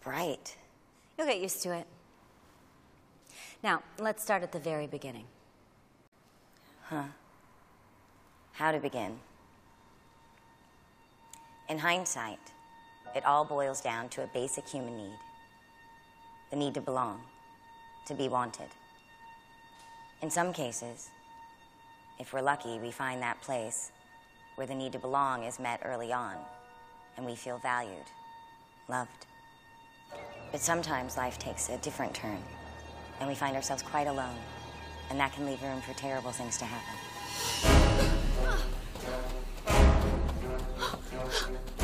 bright. You'll get used to it. Now, let's start at the very beginning. How to begin? In hindsight, it all boils down to a basic human need. The need to belong, to be wanted. In some cases, if we're lucky, we find that place where the need to belong is met early on, and we feel valued, loved. But sometimes life takes a different turn, and we find ourselves quite alone, and that can leave room for terrible things to happen.